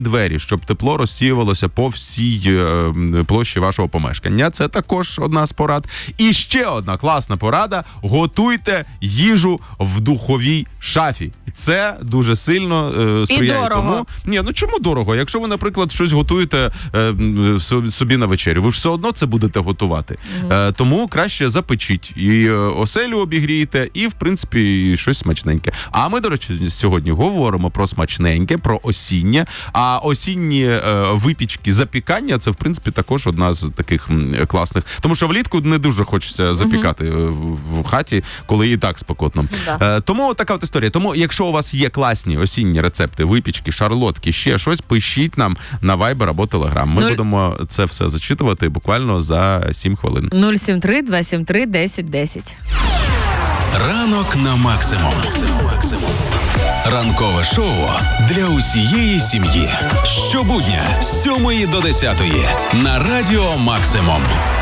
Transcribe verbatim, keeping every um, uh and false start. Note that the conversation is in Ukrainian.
двері, щоб тепло розсіювалося по всій е, площі вашого помешкання. Це також одна з порад. І ще одна класна порада – готуйте їжу в духовій шафі. Це дуже сильно е, сприяє тому. Ні, ну чому дорого? Якщо ви, наприклад, щось готуєте е, собі на вечерю, ви ж все одно це будете готувати. Mm-hmm. Е, тому краще запечіть. І е, оселю обігрієте, і, в принципі, щось смачненьке. А ми, до речі, сьогодні говоримо про смачненьке, про осіннє. А осінні е, випічки, запікання – це, в принципі, також одна з таких м, класних. Тому що влітку не дуже хочеться запікати mm-hmm. в, в хаті, коли і так спекотно. Mm-hmm. Е, тому така от історія. Тому, якщо у вас є класні осінні рецепти, випічки, шарлотки, ще щось, пишіть нам на Viber або Telegram. Ми Нуль... будемо це все зачитувати буквально за сім хвилин. нуль сім три два сім три десять десять. Ранок на максимум. Ранкове шоу для усієї сім'ї. Щобудня з сьомої до десятої на Радіо Максимум.